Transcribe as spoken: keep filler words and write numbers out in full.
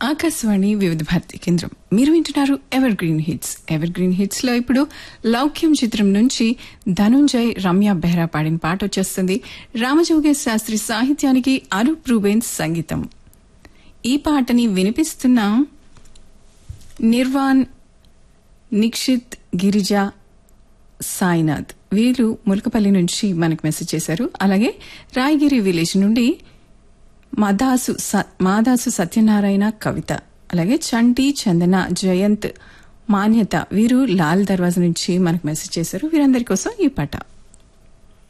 ఆకాశవాణి వివిధ భారతి కేంద్రం. మీరు వింటున్నారు ever green hits. Ever green hits లో ఇప్పుడు లౌక్యం చిత్రం నుంచి ధనుంజయ్, రమ్య బెహ్రా పాడిన పాట వచ్చేస్తుంది. రామజోగే శాస్త్రి సాహిత్యానికి అరూప్ రూబెన్స్ సంగీతం. ఈ పాటని వినిపిస్తున్న నిర్వాణ్, నిక్షిత్, గిరిజ, సాయినాథ్ వీరు ములకపల్లి నుంచి మనకు మెసేజ్ చేశారు. అలాగే రాయగిరి విలేజ్ నుండి మాదాసు మాదాసు సత్యనారాయణ, కవిత, అలాగే చంటి, చందన, జయంత్, మాన్యత వీరు లాల్ దర్వాజా నుంచి మనకు మెసేజ్ చేశారు. వీరందరి కోసం ఈ పాట.